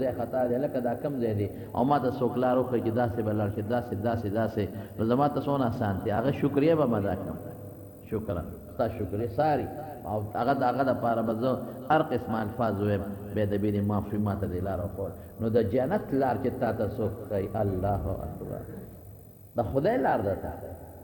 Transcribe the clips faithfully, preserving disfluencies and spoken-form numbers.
ځای خطا دی لکه دا کم ځای دی او ما ته څوک لار وښیي چې داسې به لاړ شي داسې داسې داسې نو زما ته څونه اسانتیا هغه شکریه به مدا کړم شکر ستا شکریه ساری او هغه د هغه دپاره به زه هر قسمه الفاظ ویم بې د بې معافي ما ته دې لار وښول نو د جنت لار چې تا ته څوک ښیي الله اکبر د خدای لار ده تا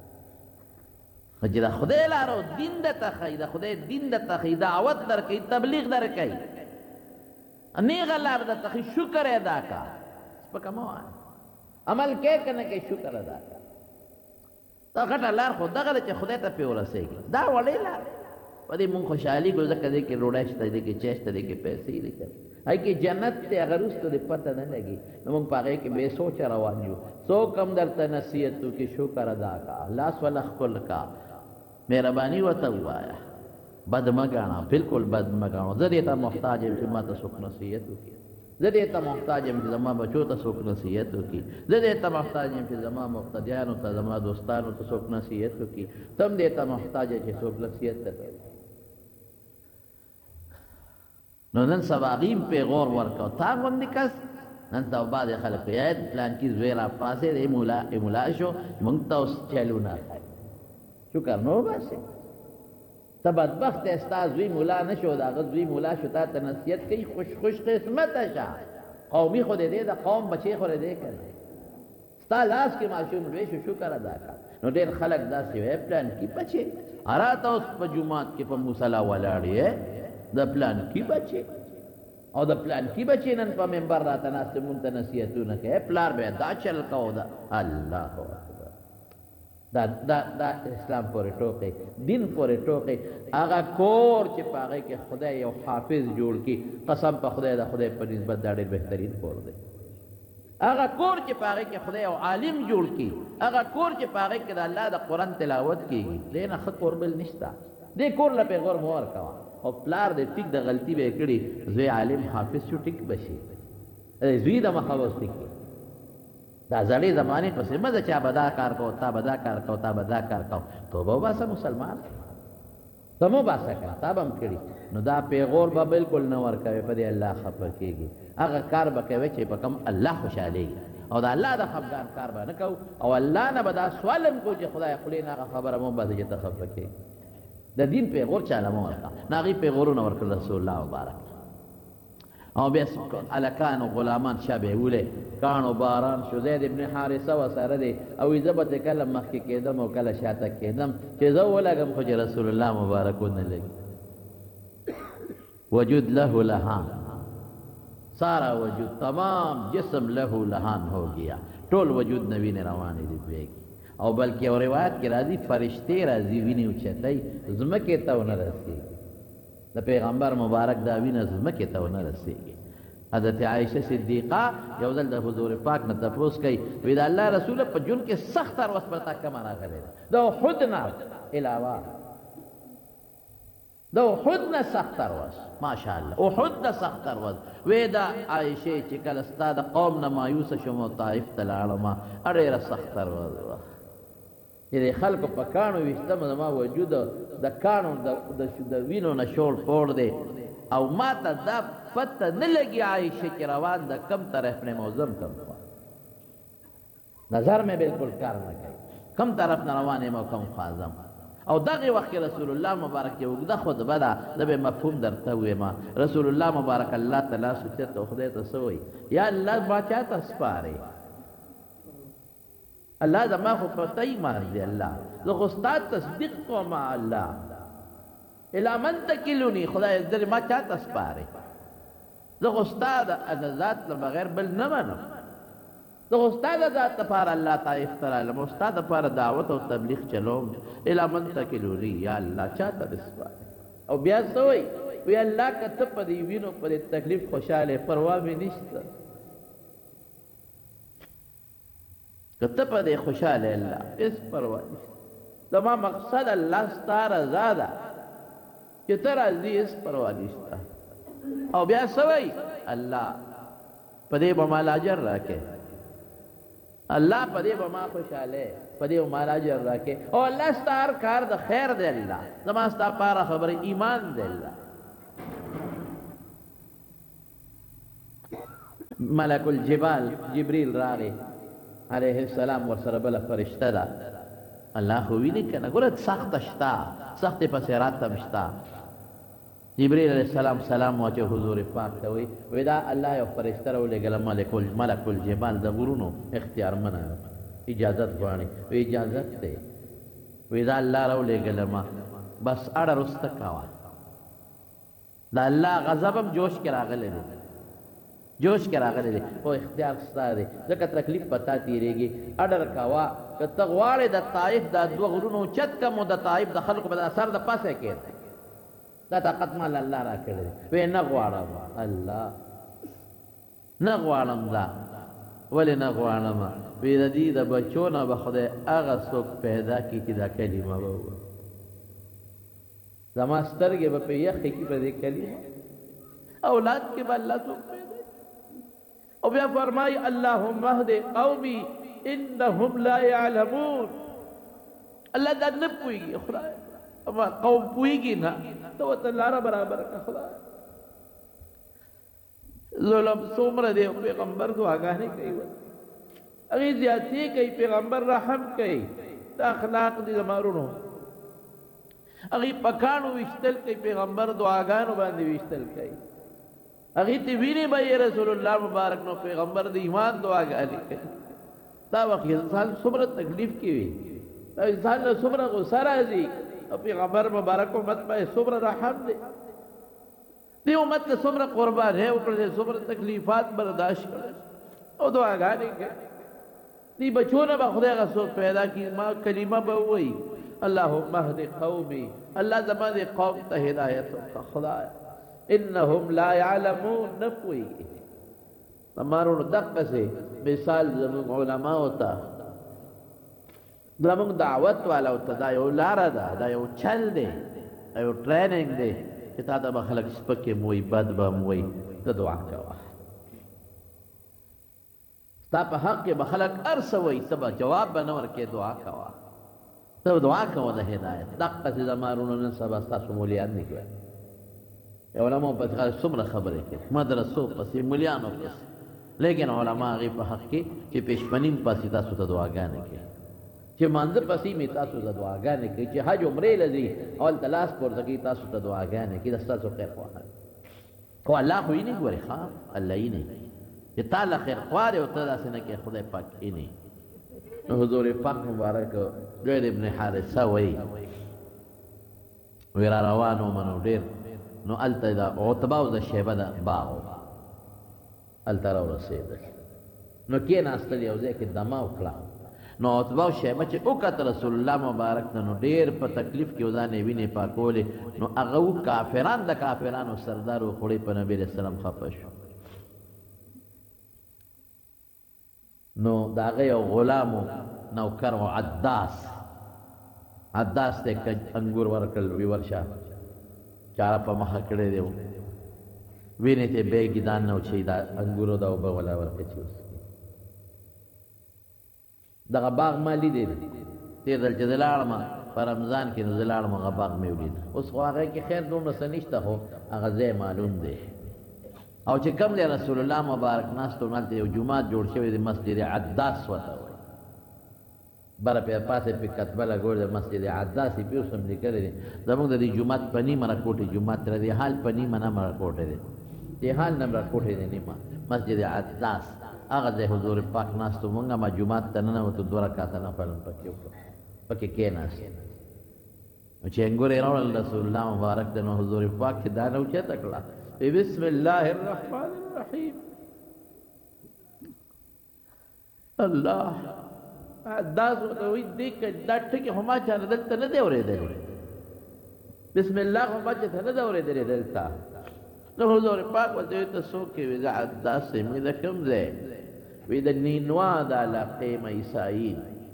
چې د خدای لار او دین درته ښیي د خدای دین درته ښیي دعوت درکوي تبلیغ درکوي نیغه لار درته ښیي شکر ادا کا سپکه مه وایه عمل کې که نه کې شکر ادا کا دا غټه لار خو دغه ده چې خدای ته پرې ورسېږي دا وړې لار په دې مونږ خوشحالي کوو ځکه دې کې ډوډۍ شته دې کې چای شته دې کې پیسې دي که هغې کې جنت دی هغه وروسته دې پته نه لګي نو مونږ په هغې کې بې سوچه روان یو څوک هم درته نصیحت وکړي شکر ادا کا لاس وله ښکل کا مهرباني ورته ووایه بد مه ګاڼه بلکل بد مه ګاڼو زه دې ته محتاج یم چې ما ته څوک نصیحت وکړي زه دې ته محتاج یم چې زما بچو ته څوک نصیحت وکړي زه دې ته محتاج یم چې زما مقتدیانو ته زما دوستانو ته څوک نصیحت وکړي تم دې ته محتاج یې چې څوک نصیحت درته نو نن سبا هغیم پې غور ورکو تا غوندې کس نن سبا بعضې خلک یاد پلان کې زوی را پاسېد ای مولا ای مولا شو موږ ته اوس چلونه ښایي شکر نو باسې ته بدبخته ستا زوی مولا نه شو د هغه زوی مولا شو تا ته نصیحت کوي خوش خوش قسمته شه قومي خو دې دی د قوم بچې خو دې که دی ستا لاس کې ماشوم لوی شو شکر ادا کړه نو ډېر خلک داسې وایي پلان کې بچې اراته اوس په جومات کې په مصلا ولاړ یې د پلان کې بچې او د پلان کې بچې نن په منبر راته ناست مونږ ته نصیحتونه کوي پلار به دا چل کو دا الله اکبر دا دا دا اسلام پورې ټوکې دین پورې ټوکې هغه کور چې په هغې کې خدای یو حافظ جوړ کړي قسم په خدای د خدای په نسبت دا ډېر بهترین کور دی هغه کور چې په هغې کې خدای یو عالم جوړ کړي هغه کور چې په هغې کې د الله د قرآن تلاوت کېږي دې نه ښه کور بل نشته دې کور له پې غور مه ورکوه او پلار دې ټیک د غلطي به یې کړي زوی عالم حافظ شو ټیک به شي زوی د مخه به اوس ټیک دا زړې زمانې پسې مه ځه چا به دا کار کو تا به دا کار کو تا به دا کار کو توبه وباسه مسلمان ته مه باسه که تا به هم کړي نو دا پیغور به بلکل نه ورکوې په دې الله خفه کېږي هغه کار به کوې چې په کوم الله خوشحالېږي او د الله د خفګان کار به نه کوو او الله نه به دا سوال هم کوو چې خدای خولې نه هغه خبره مه وباسه چې ته خفه کېږي د دین پیغور چاله مه ورکړه نه هغې پیغورونه ورکړل رسول الله مبارک او بیا هلکان او غلامان شا به یې ولې کاڼو باران شو زید ابن حارثه ورسره دی او وایي زه به چې کله مخکې کېدم او کله شاته کېدم چې زه ولګم خو چې رسول الله مبارک ونه لګي وجود له لهان سارا وجود تمام جسم له لهان ہو گیا ټول وجود نبی نے روانې دی بیږي او بلکې یو روایت کې راځي فرشتې راځي وینې اوچتئ ځمکې ته ونه رسېږي د پیغمبر مبارک دا وینه ځمکې ته ونه رسېږي حضرت عایشه صدیقه یو ځل د حضور پاک نه تپوس کوي وایي د الله رسوله په ژوند کې سخت هروس پر تا کمه راغلی ده د احد نه علاوه د احد نه سخت هروس ماشاءالله احد نه سخت هروس وی دا عایشې چې کله ستا د قوم نه مایوسه شوم او طایف ته لاړمه ډېره سخت هروس وه چې د خلکو په کاڼو ویشتم زما وجود د کاڼو د وینو نه شوړ پوړ دی او ما ته دا پته نه لګي عایشه چې روان د کم طرف نه موزم کم خوا نظر مې بالکل کار نه کوي کم طرف نه روان یم او کم خواځم او دغې وخت کې رسول الله مبارک یو اوږده خطبه ده زه به مفهوم درته ووایم رسول الله مبارک الله ته لاس اوچت او خدای ته څه وایي یا الله ما چا ته سپارې الله زما خو پته ایمان دی الله زه خو ستا تصدیق کوم الله الی من تکلوني خدای در ما چا ته سپارې زه خو ستا د ذات نه بغیر بل نه منم زه خو ستا د ذات دپاره الله طایف ته رالم او ستا دپاره دعوت او تبلیغ چلوم الی من تکلوني یا الله چا ته دې سپارې او بیا څه وایي وایي الله که ته په دې وینو په دې تکلیف خوشحاله پروا مې نشته که ته په دې خوشحاله الله هېڅ پروا نشته زما مقصد الله ستا رضا ده چې ته راځي هېڅ پروا نشته او بیا څه وایي الله په دې به مال اجر راکړې الله په دې به ما خوشحاله په دې به مال اجر راکړې او الله ستا هر کار د خیر دی الله زما ستا پاره خبره ایمان دی الله ملک الجبال جبریل راغی علیہ السلام ورسره بل فرشته ده الله خو ویني کنه ګوره سخت شتا سخت پسې رات هم شتا جبریل علیہ السلام سلام واچو حضور پاک ته وی ودا الله یو فرشته راولېږله ملک ملک الجبال د غرونو اختیار منه اجازت غواړي وی اجازت دی ودا الله راولېږله ما بس اړه رسته کاوه دا الله غضب هم جوش کې راغلی دی جوش کې راغلی دی خو اختیار ستا دی ځکه تکلیف پتا تیریږي اډر کاوه که ته غواړې د طایف دا دوه غرونو اوچت کم او د طایف د خلکو به د اثر د پاسه کېږي دا طاقت مال الله را کړی دی وی نه غواړم الله نه غواړم دا ولې نه غواړم وی د دې د بچو نه به خدای هغه څوک پیدا کړي چې دا کلمه به ووایي زما سترګې به په یخې کې په دې کلمه اولاد کې به الله څوک پیدا او بیا فرمای اللهم اهد قومي انهم لا يعلمون الله دا نه پوهیږي خدای اما قوم پوهیږي نه ته ورته لاره برابر کړه خدای ظلم څومره دی پیغمبر دعاګانې کوي هغې زیاتې کوي پیغمبر رحم کوي دا اخلاق دي زمارونو هغې پکاڼو ویشتل کوي پیغمبر دعاګانو باندې ویشتل کوي هغې ته وینې به یې رسول الله مبارک نو پیغمبر د ایمان دعاګانې کوي دا وخت انسان څومره تکلیف کې وي دا انسان له څومره غوسه راځي او پیغمبر مبارک امت باندې څومره رحم دی دې امت ته څومره قربانۍ وکړلې څومره تکلیفات برداشت کړل او دعاګانې کوي دې بچو نه به خدای هغه څوک پیدا کړي ما کلمه به ووایي اللهم اهد قومي الله زما دې قوم ته هدایت وکړه خدای انهم لا يعلمون نپوي ہمارو دقه سے مثال زمون علماء ہوتا زمون دعوت والا ہوتا دا یو لار دا دا یو چل دی یو ټریننګ دی چې تا ته خلک سپکه موي بد به موي ته دعا کوه تا په حق کې خلک ارسوي تبه جواب به نه ورکې دعا کوه ته دعا کوه د هدایت دقه سے زمارو نن سبا تاسو مولیان نه کوي علماء پس څومره خبرې کوي مدرسو پسې ملیانو پسې لیکن علماء هغې په حق کې چې پېشمنیم پسې تاسو ته دعاګانې کوي چې مانځه پسې مې تاسو ته دعاګانې کوي چې حج عمرې له ځي اول ته لاس پورته کوي تاسو ته دعاګانې کوي د ستاسو خیر خواهان خو الله خو یې نه ګوري ښه الله یې نه چې تا له خیر خوارې او ته داسې نه کوي خدای پاک یې نه نو حضور پاک مبارک زید ابن حارثه وایي وی را روان ومه نو ډېر نو الته دا عتبه او د شیبه د باغ الته راورسېدل نو کېناستل یو ځای کې دمه وکړه نو عتبه او شیبه چې وکتل رسول الله مبارک ته نو ډېر په تکلیف کې ځانې وینې پاکولې نو هغه و کافران د کافرانو سردار وخوړې په نبي علیه السلام خفه شو نو د هغه یو غلامو نوکر و عداس عداس ته انګور ورکړل وی ورشه چاره په مخه کړی دی وینې ته بیګې دان نه وچوي دا انګورو دا اوبه ولا ورکړي چې اوس دغه باغ ما لیدی تېر ځل چې زه لاړم په رمضان کې نو زه لاړم هغه باغ مې ولید اوس خو هغې کې خیر دومره څه نشته خو هغه ځای معلوم دی او چې کوم دی رسول الله مبارک ناست و هلته یو جومات جوړ شوی دی مسجد عداس ورته وایي بره په پاسه په کتبه لګول د مسجد عداس یې پیوس هم لیکلی دی زموږ د دې جومات په نیمه راکوټې جومات تر دې حال په نیمه نم راکوټې دی دې حال نم راکوټې دی نیمه مسجد عداس هغه ځای حضور پاک ناست و مونږ ما جومات ته ننوتو دوه رکعته نفل هم پکې وکړو پکې کېناست نو چې انګور یې راوړل رسول الله مبارک ته نو حضور پاک چې دا نه اوچته کړه بسم الله الرحمن الرحیم الله عداس ورته وایي دې که دا ټکي خو ما چانه دلته نه دی اورېدلی بسم الله خو ما چاته نه دی اورېدلی دلته نو حضور پاک ورته وایي ته څوک یې وي زه عداس یم وایي د کوم ځای وی د نینوا د علاقې عیسایي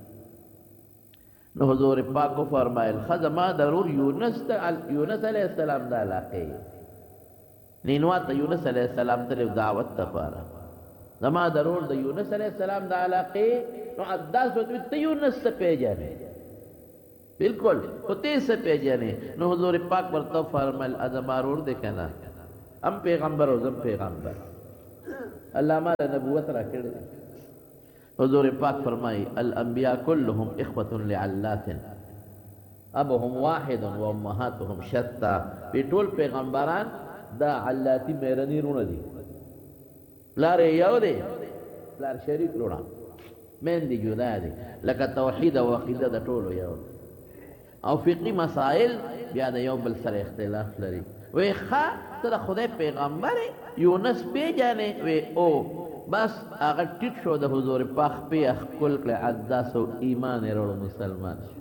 نو حضور پاک کو فرمایل ښه زما ضرور یونس یونس علیه السلام د علاقې نینوا ته یونس علیه السلام ته دعوت دپاره زما ضرور د یونس علیه السلام د علاقې نو عداس ورته ته یونس څه پېژنې بالکل خو ته څه پېژنې نو حضور پاک ورته فرمایل زما ورور دی که نه هم پیغمبر او زم پیغمبر اللہ مال نبوت را کړی. حضور پاک فرمائی الانبیاء كلهم اخوة لعلات ابهم واحد و امهاتهم شتا. پی ټول پیغمبران دا علاتی میرنی رونه دي، پلار یو دی پلار شریک رونه، مین دی جدا دی، لکه توحید او عقیده د ټولو یو. او فقهی مسائل بیا د یو بل سره اختلاف لري. وی ښه ته د خدای پیغمبر یونس پیژنې؟ وی او بس هغه ټیټ شو د حضور پاک په خپل کړ عداس او ایمان یې وروړ، مسلمان شو.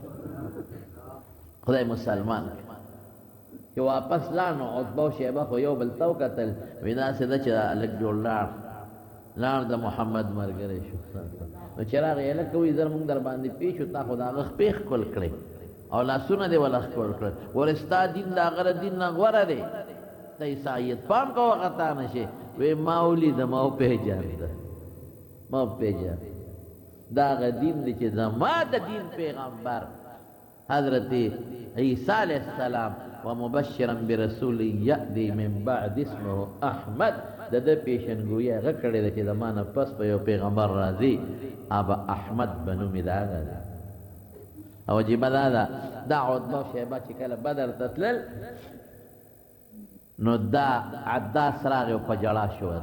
خدای مسلمان چې واپس لاړ نو عتبه او شیبه خو یو بل ته وکتل، وی داسې ده چې هلک جوړ لاړ لاړ د محمد ملګری شو. نو چې راغی هلک وایي زر مونږ در باندې پېښ شو، تا خو د هغه خپې ښکل کړې او لاسونه دې وله ښکل کړل، ولې ستا دین د هغه دین نه غوره دی، ته عیسایت پام کوه خطا نه شي. وی ما ولیده ما وپېژانده ما وپېژانده دا هغه دین دی چې زما د دین پیغمبر حضرت عیسی علیہ السلام ومبشرا برسول یأتی من بعد اسمه احمد د ده پیشنګویي هغه کړې ده چې زما نه پس په یو پیغمبر راځي ابا احمد به نومې د هغه ده. او عجیبه دا ده دا عتبه او شیبه چې کله بدر ته تلل نو دا عداس راغی او په ژړا شو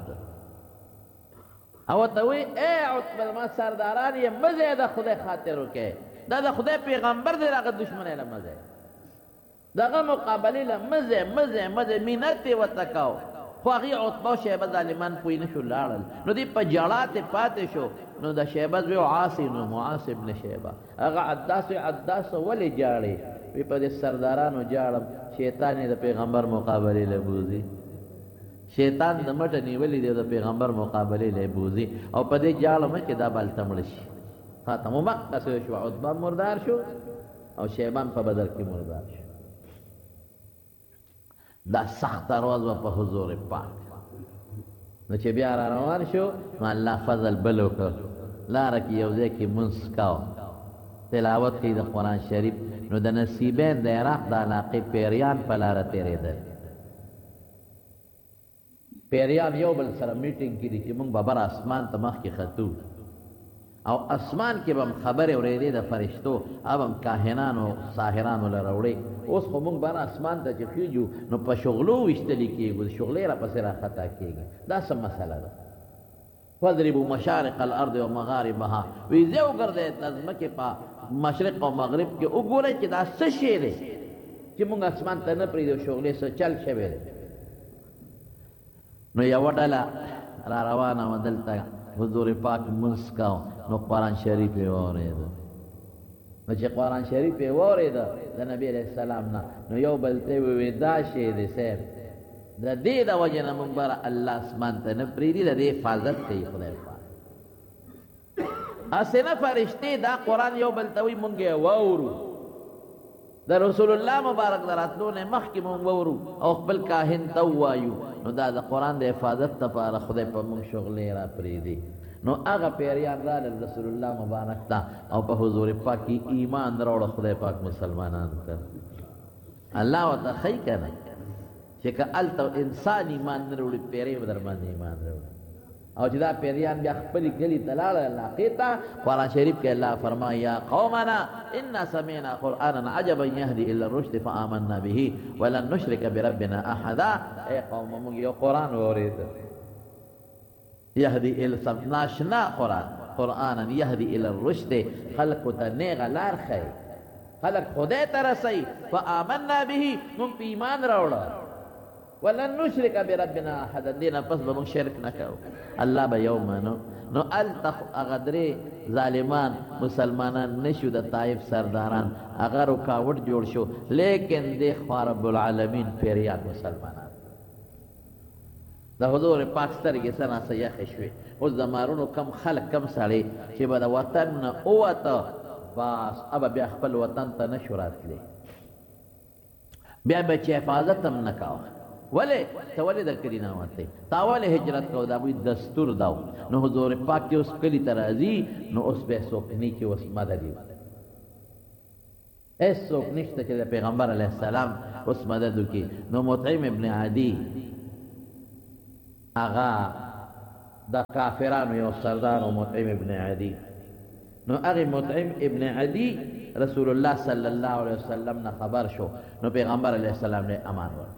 او ورته وایي ای عتبه زما سرداران یې مه ځئ د خدای خاطر وکئ، دا د خدای پیغمبر دی، هغه دشمنی له مه ځئ، دغه مقابلې له مه ځئ مه ځئ مه ځئ، مینت یې ورته کو. خو هغې عتبه او شیبه ظالمان پوه نه شو لاړل، نو دوی په ژړا تې پاتې شو. نو د شیبه زوی عاصم نو معاص ابن شیبه هغه عداس وی عداس ولې جاړې؟ وی په دې سردارانو جاړم شیطان یې د پیغمبر مقابلې له بوځي، شیطان د مټه نیولې دی د پیغمبر مقابلې له بوځي او په دې جاړم چې دا بالته مړ شي. خاتم مقص شو، عتبه مردار شو او شیبان په بدر کې مردار شو. دا سخت ورځ وه په حضور پاک. نو چې بیا را روان شو نو الله فضل بل وکړ، لاره کې یو ځای کې منځ کاو تلاوت کوي د قرآن شریف. نو د نصیبین د عراق د علاقې پیریان په لاره تېرېدل، پیریان یو بل سره میټینګ کړي چې موږ به بر اسمان ته مخکې ختو او اسمان کې به هم خبرې اورېدې د فرشتو، اب هم کاهنانو ساحرانو له راوړې. اوس خو موږ بر اسمان ته چې خېږو نو په شغلو ویشتلي کېږو، د شغلې را پسې را خطا کېږي. دا څه مسله ده؟ فاضربوا مشارق الارض و مغاربها، وی ځئ وګرځئ د ځمکې په مشرق او مغرب کې وګورئ چې دا څه شی دی چې موږ اسمان ته نه پرېږدو، شغلې څه چل شوی دی. نو یوه ډله را روانه وه دلته حضور پاک منځ کاو، نو قرآن شریف یې واورېده. نو چې قرآن شریف یې واورېده د نبي علیه السلام نه، نو یو بل ته وویل دا شی دی صاحب، د دې د وجې نه موږ به الله اسمان ته نه پرېږدي، د دې حفاظت کوي خدای پاک. هسې نه فرشتې دا قرآن یو بل ته وایي موږ یې واورو، د رسول الله مبارک د راتلو نه مخکې موږ واورو او خپل کاهن ته ووایو. نو دا د قرآن د حفاظت لپاره خدای په موږ شغلې را پرېږدي. نو هغه پیریان رالل رسول الله مبارک ته او په حضور پاک کې ایمان راوړه، خدای پاک مسلمانانو ته الله ورته ښیي که نه چې که هلته انسان ایمان نه راوړي، پیری به در باندې ایمان راوړي. او چې دا پیریان بیا خپلې کلي ته لاړل علاقې ته، قرآن شریف کې الله فرمایي یا قومنا انا سمعنا قرآنا عجبا یهدي الی الرشد فآمنا به ولن نشرک بربنا احدا. ای قوم موږ یو قرآن واورېده یهدي الی ناشنا قرآن قرآنا یهدي الی الرشد، خلقو ته نیغه لار ښیي، خلق خدای ته رسوي. فآمنا به موږ په ایمان راوړه، ولن نشرک بربنا احدا، دینا پس به موږ شرک نه کوو. الله به یو منو. نو هلته هغه درې ظالمان مسلمانان نشو، د طایف سرداران هغه رکاوټ جوړ شو، لیکن دې خوا رب العالمین پیریان مسلمانان د حضور پاک سترګې څه ناڅه یخې شوې. اوس د مارونو کم خلک کم سړی چې به د وطن نه ووته بس ابه بیا خپل وطن ته نشو راتلی، بیا به چې حفاظت هم نه کوه. ولې ته ولې د کلي نه وتې؟ تا ولې هجرت کوو؟ د هغوی دستور دا و. نو حضور پاک چې اوس کلي ته راځي نو اوس بیا څوک نه چې اوس مدد یې هېڅ څوک نشته چې د پیغمبر علیه السلام اوس مدد وکړي. نو مطعم ابن عدي هغه دا کافرانو یو سردار و مطعم ابن عدی نو هغه مطعم ابن عدی رسول الله صلی الله علیه وسلم نه خبر شو نو پیغمبر علیه السلام نے امان ورکړ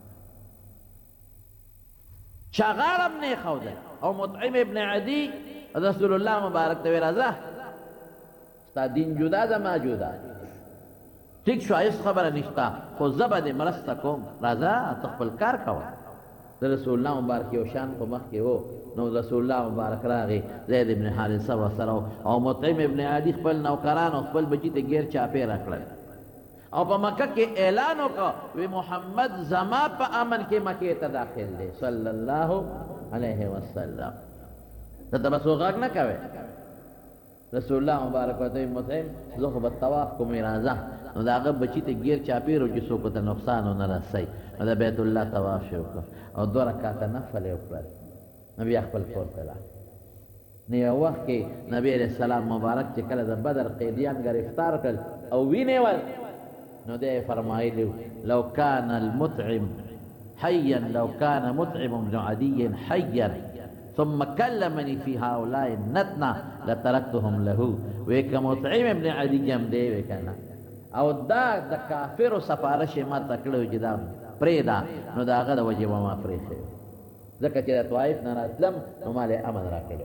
چاغارم نه خوده او مطعم ابن عدی رسول الله مبارک ته راځه ستا دین جدا ده ما جدا ٹھیک شو ایس خبره نشتا خو زبد مرسته کوم راځه خپل کار کوه رسول الله مبارک یو شان په مخ کې وو نو رسول الله مبارک راغی زید ابن حارثه وسره او مطعم ابن عدی خپل نوکران او خپل بچی ته غیر چاپی راکړل او په مکه کې اعلان وکړ وی محمد زما په امن کې مکه ته داخل دی صلی الله علیه وسلم ته تاسو غاګ نه کوي رسول الله مبارک وته مطعم زه په طواف کوم راځه نو داغه بچی ته غیر چاپی رو چې څوک ته نقصان نه رسي دا بیت الله طواف شو او دو رکعات نفل وکړل نبی خپل کور ته لاړ نو یو وخت کې نبی علیہ السلام مبارک چې کله د بدر قیدیان گرفتار کړل او وینېول نو دی فرمایلی لو کان المطعم حیا لو کان مطعم بن عدی حیا ثم كلمني في هؤلاء النتنه لتركتهم له ويك مطعم ابن عدي جم دی وکنا او دا د کافر سفارش ما تکړو چې دا پریدا نو دا غد وجه ما پریخه ځکه چې د طائف نه راتلم نو مال امن راکړو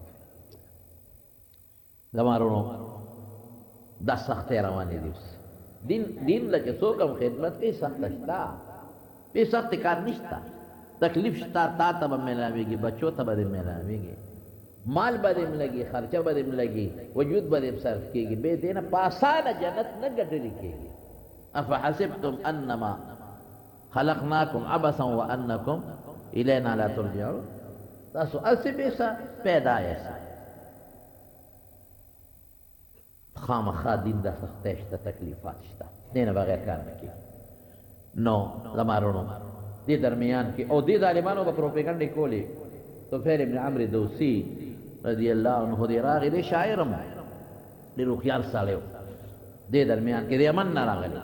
زمارونو دا سخت روانې دي دین دین لکه څوک هم خدمت کوي سخت شتا به سخت کار نشتا تکلیف شتا تا ته به ملاویږي بچو ته به ملاویږي مال به دې ملګي خرچه به دې ملګي وجود به دې صرف کیږي به دې نه پاسانه جنت نه ګټل کیږي افحسبتم انما خلقناكم عبثا وانكم الینا لا ترجعون تاسو اسی پیسا پیدا ایسا خامخا دین دا سخته شتا تکلیفات شتا دین بغیر کار نکی نو زمارونو دی درمیان کی او دی ظالمانو با پروپیگنڈی کولی تو پھر ابن عمر دوسی رضی اللہ عنہ دی راغی دی شاعرم دی روخیار سالیو دی درمیان کی دی امن نراغلی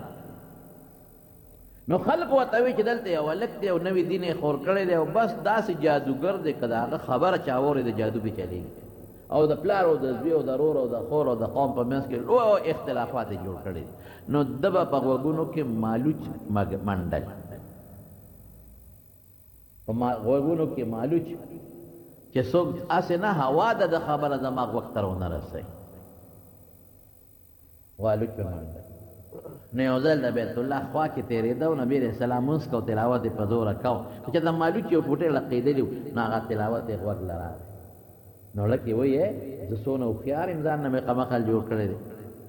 نو خلق و توی چې دلته یو لک دی او نوی دین خور کړی دی او بس داسې جادوګر دی که د هغه خبره چاورې د جادو پې چلېږي او د پلار او د زوی او د رور او د خور او د قوم په منځ کې لوی اختلافات یې جوړ کړي نو ده به په غوږونو کې مالوچ منډل په غوږونو کې مالوچ چې څوک هسې نه هوا ده د خبره دماغ وخت ته ونه رسوي والوچ په منډل نو یو ځل د بیت الله خوا کې تېرېده او نبي علیه السلام مونځ کو تلاوت یې په زوره کو چې د مالوچ یو ټوټې لقېدلي وو نو هغه تلاوت یې غوږ له راغی نو لکه وایي زه څونه هوښیار یم ځان نه مې قمقل جوړ کړی دی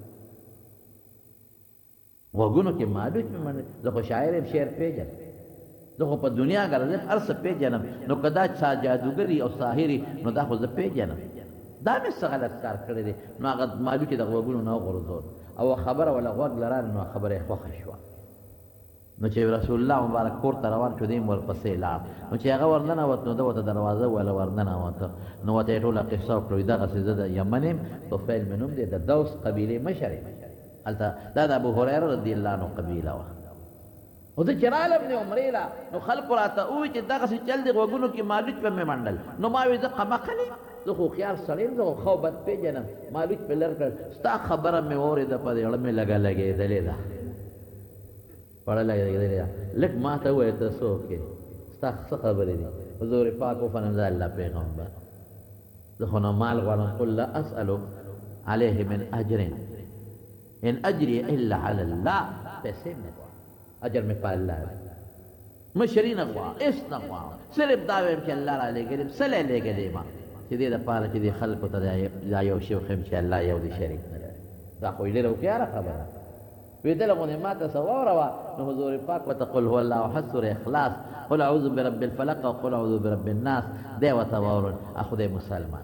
غوږونو کې مالوچ مې منډل زه خو شاعر یم شعر پېژنم زه خو په دنیا ګرځم هر څه پېژنم نو که دا چا جادوګري او ساحري نو دا خو زه پېژنم دا مې څه غلط کار کړی دی نو هغه مالوچ یې د غوږونو نه وغورځول او خبره ولا غوږ لران نو خبره یې خوښه شوه نو چې رسول الله مبارک کور ته روان شو دی ورپسې لاړ نو چې هغه ورننوت نو ده ورته دروازه وله ورننوته نو ورته یې ټوله قصه وکړه دغسې زه د یمن یم طفیل مې نوم دی د دوس قبیلې مشر یم هلته دا د ابو هریره رضی الله عنه قبیله وه او زه چې رالم د عمرې له نو خلقو راته ووایي چې دغسې چل دی غوږونو کې مالوچ په مې منډل نو ما وایي زه قمقل یم زه خو هوښیار سړی یم زه خو ښه بد پېژنم مالوچ پې لر کړ ستا خبره مې واورېده په زړه مې لږه لګېدلې ده پړه لګېدلې ده لږ ما ته ووایه ته څوک یې ستا څه خبرې دي حضور پاک وفرمایل زه الله پیغمبر زه خو نه مال غواړم قل لا اسألو علیه من اجر ان اجري الا علی الله پیسې مې غواړم اجر مې په الله دی مشري نه غواړم هېڅ نه غواړم صرف دا وایم چې الله را لېږلی څه لی لېږلی ما چې دې دپاره چې دې خلکو ته دا یو شی وښیم چې الله یو دې شریک نه لري دا خو یې ډېره هوښیاره خبره وی دله غونې ما ته څه واوروه نو حضور پاک ورته قل هو الله احد سورې اخلاص قل اعوذ برب الفلق او قل اعوذ برب الناس دی ورته واورل خدای مسلمان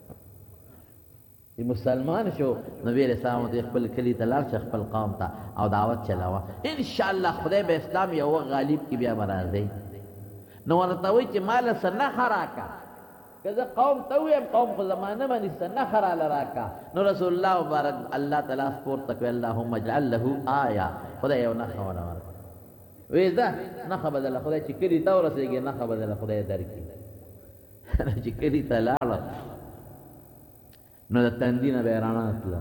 مسلمان شو نبی علیہ السلام ته خپل کلی ته لاړ شه خپل قوم ته او دعوت چلاوه ان شاء الله خدای به اسلام یو غالب کی بیا راځي نو ورته وایي چې مال څه نښه راکړه که زه قوم ته ویم قوم خو زمانه باندې څه نښه راله راکړه نو رسول الله مبارک الله تعالی پورته کړی اللهم اجعل له آیه خدای یو نښه ونه ورکړه وی ده نښه به دله خدای چې کلي ته ورسېږي نښه به دله خدای درکړي چې کلي ته لاړه نو د تندي نه به یې رڼا تله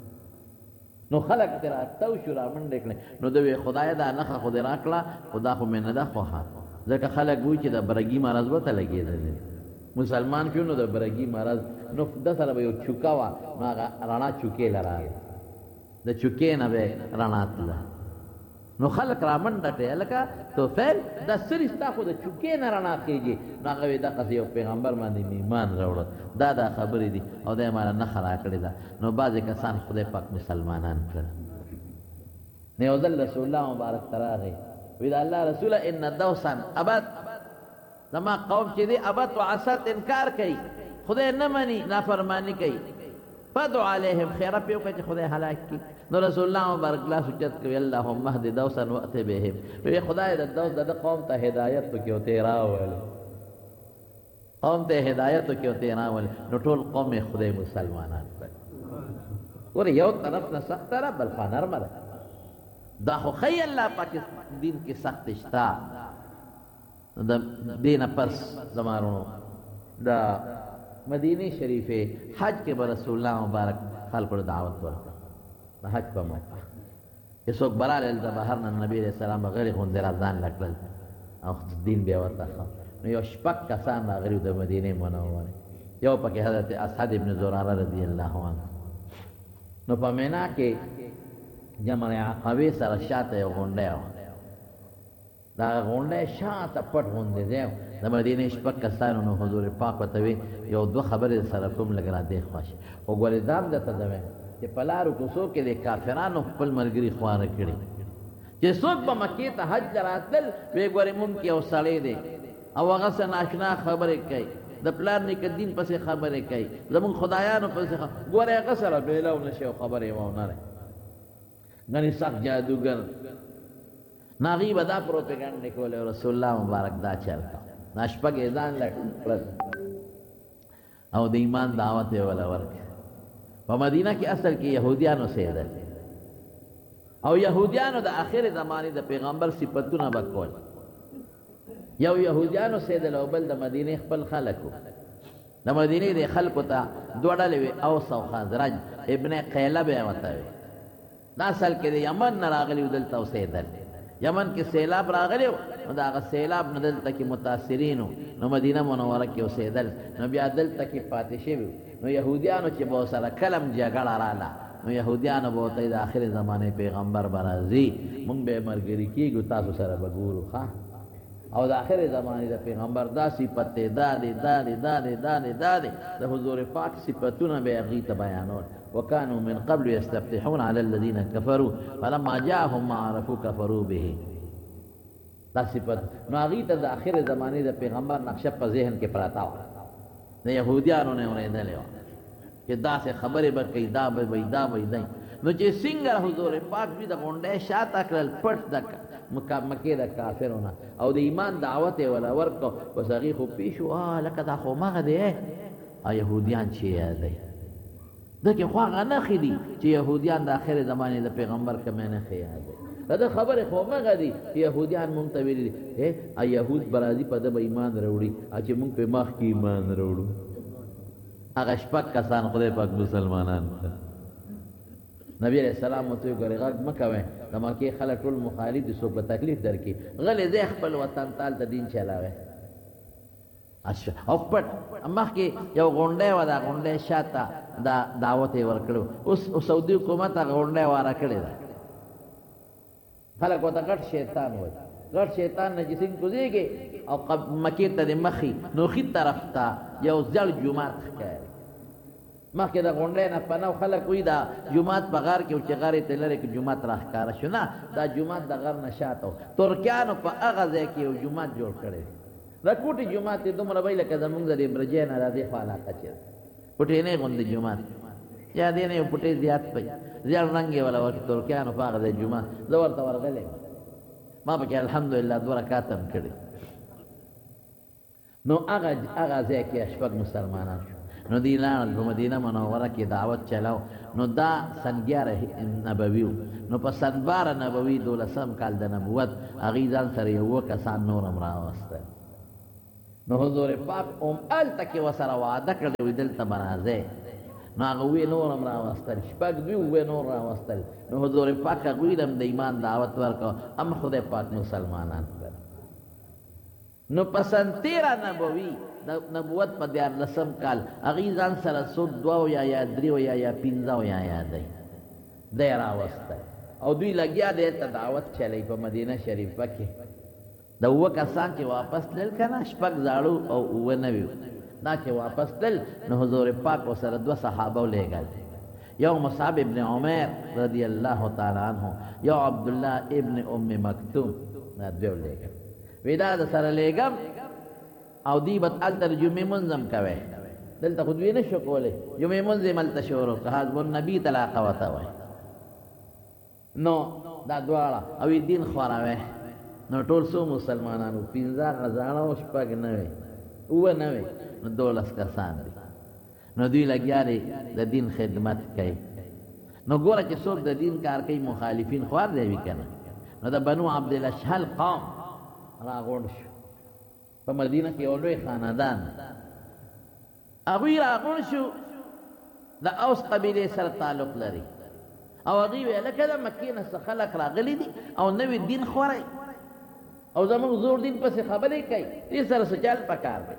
نو خلک ترې راتاو شو را منډې کړې نو د وی خدای دا نښه خو دې راکړه خو دا خو مې نه ده خوښه ځکه خلک وایي چې د برګي مرض ورته لګېدلی مسلمان کیو نو د برګي مرض نو ده سره به یو چوکه وه نو هغه رڼا چوکې له راغی د چوکې نه به رڼا تله نو خلک را منډه کړې لکه توفیل دا سري ستا خو د چوکې نه رڼا خېږي نو هغه وایي دقسې یو پیغمبر باندې مې ایمان راوړه دا دا خبرې دي او دا یې ماله نښه راکړې ده نو بعضې کسان خدای پاک مسلمانان کړه نو یو ځل رسول الله مبارک ته راغی وی د الله رسوله ان دوسا ابد زما قوم چې دی ابد و عصت انکار کوي خدای نه مني نافرماني کوي فدعو علیهم خیره پې وکړه چې خدای هلاک کړي نو رسول الله مبارک لاس اوچت کوي اللهم اهد دوسا وات بهم وی خدای د دوس د قوم ته هدایت وکړي او تې راولې قوم ته هدایت وکړي او تې راولې نو ټول قوم یې خدای مسلمانان کړي ګوره یو طرف نه سخت ده بل خوا نرمه ده دا خو خی الله پاک دین کې سخت شته د دین پس زمارونو دا مدینه شریفه حج کې به رسول الله مبارک خلکو دعوت ورکړه د حج په موقع چې څوک برالل د بهر نه نبی علیه السلام به غیر غوندې را ځان لکړل او دین بیا ورته نو یو شپږ کسان راغلي د مدینې منورې یو پکې حضرت اسعد ابن زراره رضی الله عنه نو په مینا کې جمع عقبې سره شاته یو غونډی وه دا غونډی شاته پټ غوندې دی د مدینې شپږ کسانو نو حضور پاک ورته وی یو دوه خبرې سره کوم لږ را دې خوښ خو ګورې دا هم درته ده چې په لارو کوڅو کې د کافرانو خپل ملګري خواره کړي چې څوک به مکې ته حج ته راتلل ویې ګورې مونږ کې یو سړی دی او هغه څه ناشنا خبرې کوي د پلار نیکه دین پسې خبرې کوي زمونږ خدایانو پسې ګورې هغه سره بیلو نه شي او خبرې یې ونه دی غني سخت جادوګر ناغي به دا پروپیګنډې کولې رسول الله مبارک دا چلته دا شپږ یې ځان لکړل او د ایمان دعوت یې وله ورکړه په مدینه کې اصل کې یهودیان اوسېدل او یهودیانو د آخر زمانې د پیغمبر صفتونه به کول یو یهودیان اوسېدل او بل د مدینې خپل خلک وو د مدینې د خلکو ته دوه ډلې وې اوس او خزرج ابن قیله به یې ورته وې دا اصل کې د یمن نه راغلي و دلته اوسېدل یمن کې سیلاب راغلی نو د هغه سیلاب نه دلته کې متاثرین نو مدینه منوره کې اوسېدل نو بیا دلته کې پاتې شوي نو یهودیانو چې به ورسره کلم جګړه راله نو یهودیانو به ورته د آخر زمانې پیغمبر به راځي مونږ به یې ملګري کېږو تاسو سره به ګورو ښه او د آخر زمانې د پیغمبر دا صفت دی دا دی دا دی دا دی دا دی دا دی د حضور پاک صفتونه به یې هغوی ته بیانول وكانوا من قبل يستفتحون على الذين كفروا فلما جاءهم ما عرفوا كفروا به دا صفت نو هغوی ته د آخر زمانې د پیغمبر نقشه په ذهن کې پراته وه د یهودیانو نه اورېدلې وه چې داسې خبرې به کوي دا به وایي دا به دی نو چې څنګه حضور پاک دوی د غونډۍ شاته کړل پټ د مکې د کافرو نه او د ایمان دعوت یې وله ورکړو بس هغوی خو پوه شو لکه دا خو مغه دی او یهودیان چې دی دکې خو هغه نښې دي چې یهودیان د آخر زمانې د پیغمبر کمې نښې یادوي د ده خبرې خو همغه دي چې یهودیان مونږ ته ویلي دي یهود به راځي په ده به ایمان راوړي او چې مونږ پې مخکې ایمان راوړو هغه شپږ کسان خدای پاک مسلمانان نبی علیہ السلام ورته وګورئ غږ مه کوئ د مکې خلک ټول مخالف دي څوک به تکلیف درکړي غلې ځای خپل وطن تال ته دین چلاوئ او پټ مخکې یو غونډۍ وه دا غونډۍ شاته دا دعوت یې ورکړو اوس سعودي حکومت هغه غونډۍ واره کړې ده خلک ورته غټ شیطان وایي غټ شیطان نه چې څنګه کوزېږي او مکې ته د مخې نوخي طرف ته یو زړ جومات ښکاري مخکې د غونډۍ نه پناه خلک وایي دا جومات په غار کې و چې غار یې ته لرې کې جومات راښکاره شو نه دا جومات د غر نه شاته و ترکیانو په هغه ځای کې یو جومات جوړ کړی دا کوټې جومات یې دومره وی لکه زمونږ د دې برجۍ نه را دې خوا علاقه چې پټېنۍ غوندې جومات یا دې نه یو پټې زیات پی زیړ رنګ یې وله ورکړي ترکیانو په هغه ځای جومات زه ورته ورغلی ما پکې الحمدلله دوه رکعات هم کړي نو هغه هغه ځای کې شپږ مسلمانان شو نو دی لاړل په مدینه منوره کې دعوت چلاو نو دا سنګیاره نبوي و نو په سنباره نبوي دولسم کال د نبوت هغوی ځان سره یو اووه کسان نور هم راوستل نو حضور پاک ام آلتا کی وسر وعده کردوی دلتا برازه نو اگوی نورم راوستل شپک دوی نور راوستل نو حضور پاک اگویلم د ایمان دعوت ورکو ام خدای پاک مسلمانان کر نو پسند تیرا نبوی نبوت پا دیار لسم کال اغیزان سر سود دواو یا یا دریو یا یا پینزاو یا یا دی دی راوستل او دوی لگیا دیتا دعوت چلی پا مدینہ شریفہ کی دا اوه کسان چې واپس تلل کنه شپږ زاړو او اوه نوي دا چې واپس تلل نو حضور پاک ورسره دوه صحابه ولېږل یو مصعب ابن عمر رضی الله تعالی عنه یو عبدالله ابن ام مکتوم دا دوی ولېږل وی دا د سره لېږم او دی به هلته د جمعې مونځ هم کوی دلته خو دوی نه شو کولی جمعې مونځ یې ملته شروع کړه حزب النبي طلاقه ورته وایي نو دا دواړه او دین خوروی نو ټول سو مسلمانانو پینځه غزاړه او شپږ نوي اوه نوي نو دولس کسان دي نو دوی لګیا دي د دین خدمت کوي نو ګوره چې څوک د دین کار کوي مخالفین خوار دی وي کنه نو د بنو عبدالاشهل قوم راغونډ شو په مدینه کې یو لوی خاندان هغوی راغونډ شو د اوس قبیلې سره تعلق لري او هغوی ویل لکه د مکې نه څه خلک راغلي دي او نوي دین خوری او زمون زور دین پس خبرې کوي دې سره څه چل پکار دی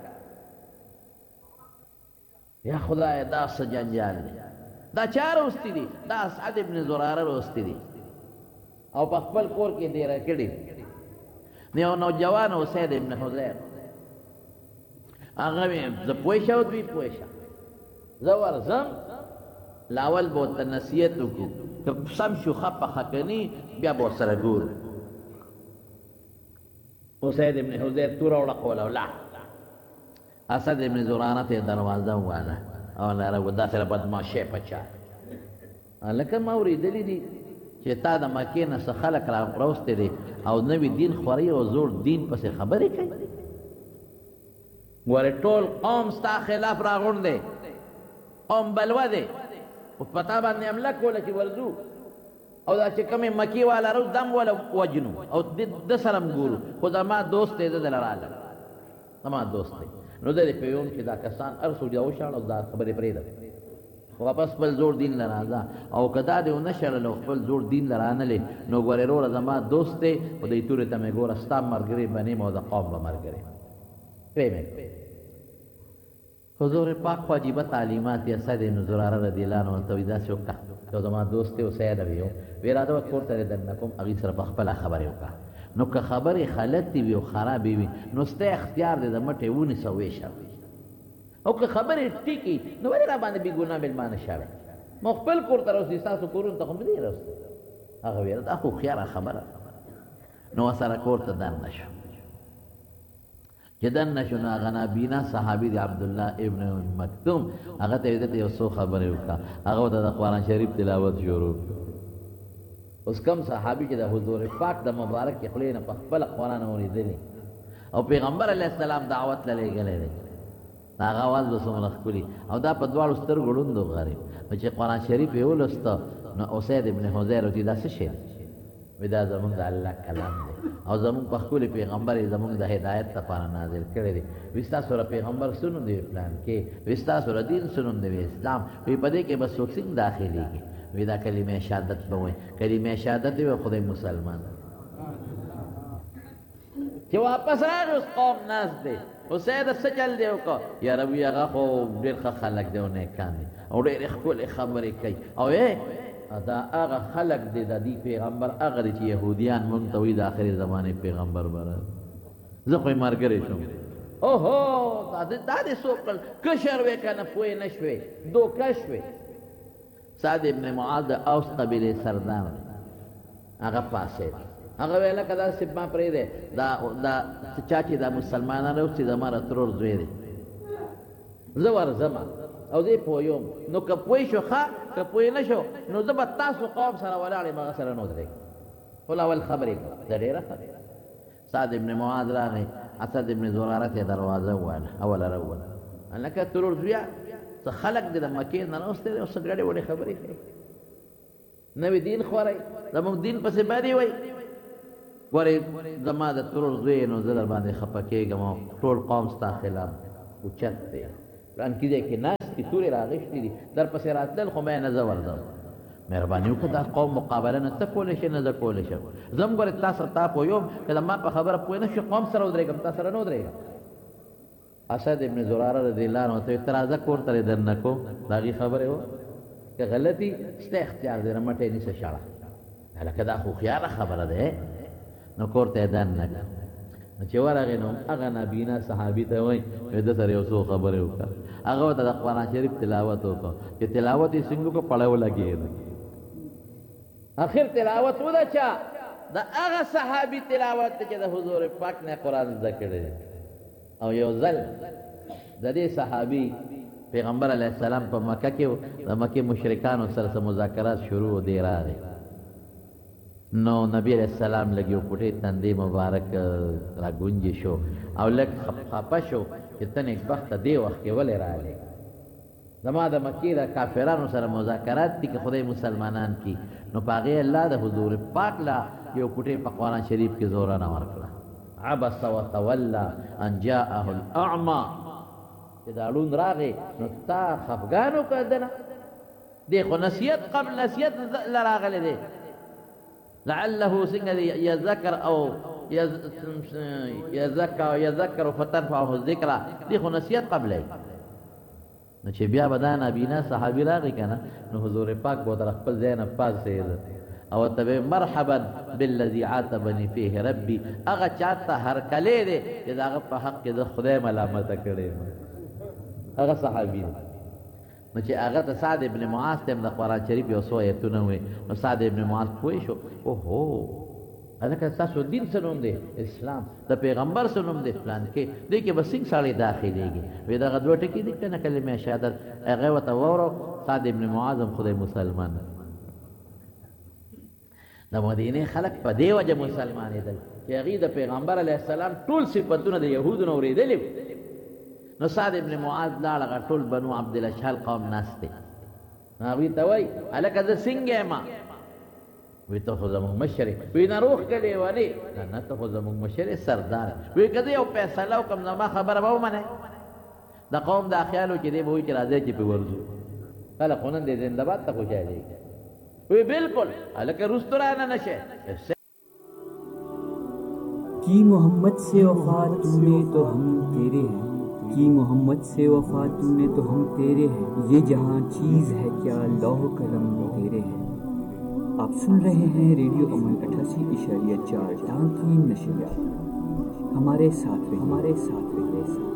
یا خدای دا څه جنجال دی دا چا راوستي دي دا اسعد ابن زراره راوستي دي او په خپل کور کې ډېره کړي نو نوجوان اسید ابن حذیر هغه مې زه پوه شه او دوی پوه شه زه ورځم لاول به ورته نصیحت وکړو که سم شو ښه پخه کني بیا به ورسره ګورو اسید ابن حذیر توره وړقوله او لاړ اسد ابن زراره ته دروازه وواله او لاره دا سره بدماشي پچا لکه ما اورېدلي دي چې تا د مکې نه څه خلک راوستي دي او نوي دین خوري او زوړ دین پسې خبرې کوي ګورې ټول قوم ستا خلاف راغونډ دی قوم بلوه دی اوس په تا باندې حمله کوله چې ورځو او دا چې کومې مکې والا روز دم وله وجنو او د سره م ګورو خو زما دوست دی زه دله رالم زما دوست دی نو ده دې پوهوم چې دا کسان هر څوک دا وشاړه او دا خبرې پرېږده واپس خپل زوړ دین له راځه او که دا دې ونه شړل او خپل زوړ دین له رانلې نو ګورې وروره زما دوست دی خو دې تورې ته مې ګوره ستا ملګری به نیم او د قوم به ملګری پرې مې حضور پاک خو عجیبه تعلیمات یې اسد ابن زراره رضی الله عنه ورته وایي داسې وکړه یو زما دوست دی اسید وي وی راځه به کور ته دې دننه کوم هغې سره په خپله خبرې وکړه نو که خبرې غلطې وي او خرابې وي نو ستا اختیار دی د مټې ونیسه ویشه او که خبرې ټیکي نو ولې را باندې بې ګناه مېلمانه شوی ما خپل کور ته راوستي ستاسو کورونو ته خو مې نه راوستي هغه ویل دا خو هوښیاره خبره نو ورسره کور ته دننه شو چې دننه شو نو هغه نابینا صحابي دی عبدالله ابن مکتوم هغه ته یې دلته یو څو خبرې وکړه هغه ورته د قرآن شریف تلاوت شروع اوس کم صحابي چې د حضور پاک د مبارک خولې نه په خپله قرآن اورېدلي او پیغمبر علیه السلام دعوت له لېږلی دی هغه اواز به څومره ښکلي او دا په دواړو سترګو ړوند و غریب نو چې قرآن شریف یې ولوسته نو اسید ابن حذیر ورته دا څه شی دی وایي دا زمونږ د الله کلام دی او زمونږ په ښکلي پیغمبر یې زمونږ د هدایت لپاره نازل کړی دی وایي ستاسو سره پیغمبر څه نوم دی پلان کې وایي ستاسو سره دین څه نوم دی اسلام وایي په دې کې به څوک څنګه داخلېږي وی دا کلمه شهادت به وای کلمه شهادت وی خدای مسلمان چې واپس راغی قوم ناس دی اسید څه چل دی وکړه یا رب هغه خو ډېر ښه خلک دی او نیکان دي او ډېرې ښکلې خبرې کوي او دا هغه خلک دی د دې پیغمبر هغه دی چې یهودیان مونږ ته وایي د آخرې زمانې پیغمبر به راځي زه خو یې ملګری شوم اوهو دا دې څوک کړل کشر وې که نه پوه نه شوې دوکه شوې سعد ابن معاذ د اوس قبیلې سردار دی هغه پاسېد هغه ویله که داسې ما پرېږدی دا دا چا چې دا مسلمانان راوستي زما د ترور زوی دی زه ورځمه او زه یې پوهیوم نو که پوه شو ښه که پوه نه شو نو زه به تاسو قوم سره ولاړ یم هغه سره نه ودرېږم ټول اول خبرې کوه د ډېره خبره سعد ابن معاذ راغی اسد ابن زراره ته دروازه وواله اوله راووله لکه ترور زویه څه خلک دی د مکې نه راوستی دی او څه ګډې وړې خبرې کوي نوی دین خوری زمونږ دین پسې بدې وایي ورې زما د ترور زوی نو زه در باندې خفه کېږم او ټول قوم ستا خلاف اوچت دی پلان کې دی کې ناستې تورې راغښتې دي در پسې راتلل خو مې نه زه ورځم مهرباني وکړه دا قوم مقابله نه ته کولی شې نه زه کولی شم زه هم ګورې تا سره تا پوهېږم که زما په خبره پوه نه شي قوم سره ودرېږم تا سره نه ودرېږم اسد ابن زراره رضی الله عنه ته ته راځه کور ته در نه کو د هغې خبرې وه که غلطي ستا اختیار دی نه مټې نیسه شړه هلکه دا خو خیاله خبره دی نو کور ته یې دننه کړه نو چې ورغې نو هغه نابینا صحابي ته وایي ده سره یو څو خبرې وکړه هغه ورته د قرآن شریف تلاوت وکړه چې تلاوت یې څنګه وکړه پړه ولګېد اخر تلاوت وده چا د هغه صحابي تلاوت چې د حضور پاک نه قرآن زده کړی او یو ځل د دې صحابي پیغمبر علیه السلام په مکه کې د مکې مشرکانو سره مذاکرات شروع دی راغی نو نبی علیہ السلام لګیو پټې تندې مبارک را گونجې شو او لږ خپه شو چې ته نیکبخته دې وخت کې ولې راغلې زما د مکې د کافرانو سره مذاکرات دي که خدای مسلمانان کی نو په هغې الله د حضور پاک لا یو پټې په قرآن شریف کې زورانه ورکړه عبس وتولى ان جاءه الاعمى چې دا ړوند راغی نو تا خفګان وکړه دنه دې خو نصیحت قبل نصیحت له راغلی دی لعله څنګه یذکر او یذکر یذکر فتنفعه الذکر دې خو نصیحت قبلی نو چې بیا به دا نابینا صحابي راغی که نه نو حضور پاک به در خپل ځای نه پاڅېده او ورته به مرحبا بالذي عاتبني فيه ربي هغه چاته هرکلی دی چې د هغه په حق کې د خدای ملامته کړی هغه صحابي دی نو چې هغه ته سعد ابن معاذ ته هم د قرآن شریف یو څو ایتونه ووایي نو سعد ابن معاذ پوه شو اوهو هلکه ستاسو دین څه نوم دی اسلام د پیغمبر څه نوم دی فلان کې دې کې به څنګه سړی داخلېږي وایي دغه دوه ټکي دي که نه کلمې شهادت هغه ورته واورو سعد ابن معاذ هم خدای مسلمان د مدینې خلک په دې وجه مسلمانېدل چې هغوی د پیغمبر علیه السلام ټول صفتونه د یهودو نه اورېدلي نو سعد ابن معاذ لاړ هغه ټول بنو عبدالاشهل قوم ناست دی نو هغوی ته وایي هلکه زه څنګه یم وی ته خو زموږ مشر یې وی ناروغ که لیونې نه نه ته خو زموږ مشر یې سردار وی که زه یو فیصله وکړم زما خبره به ومنې د قوم دا خیال و چې دی به وایي چې راځئ چې پې ورځو خلک خو نن دی زنده‌باد ته خوشحالېږي وی بالکل هلکه رستو رانه نشئ کی محمد سے وفا تو نے تو ہم تیرے ہیں کی محمد سے وفا تو نے تو ہم تیرے ہیں یہ جہاں چیز ہے کیا لوح قلم تیرے ہیں آپ سن رہے ہیں ریڈیو امن اٹھاسی اشاریہ چار ٹانکی نشریات ہمارے ساتھ رہے ہمارے ساتھ رہے